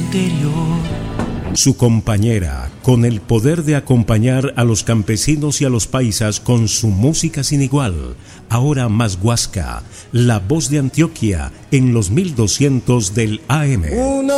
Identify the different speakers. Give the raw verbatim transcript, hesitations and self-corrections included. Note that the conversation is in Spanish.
Speaker 1: interior.
Speaker 2: Su compañera, con el poder de acompañar a los campesinos y a los paisas con su música sin igual. Ahora más Huasca, la voz de Antioquia en los mil doscientos del A M.
Speaker 3: Una